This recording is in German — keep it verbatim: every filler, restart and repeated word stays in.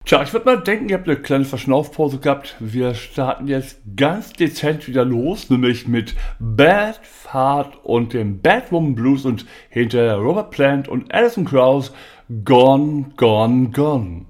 Tja, ich würde mal denken, ihr habt eine kleine Verschnaufpause gehabt. Wir starten jetzt ganz dezent wieder los, nämlich mit Bad Fahrt und dem Batwoman Blues und hinter Robert Plant und Alison Krauss Gone, Gone, Gone.